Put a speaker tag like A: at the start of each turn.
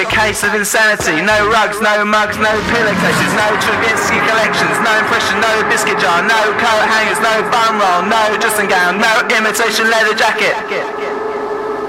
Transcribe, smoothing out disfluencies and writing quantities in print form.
A: a case of insanity. No rugs, no mugs, no pillowcases, no Stravinsky collections, no impression, no biscuit jar, no coat hangers, no bum roll, no dressing gown, no imitation leather jacket.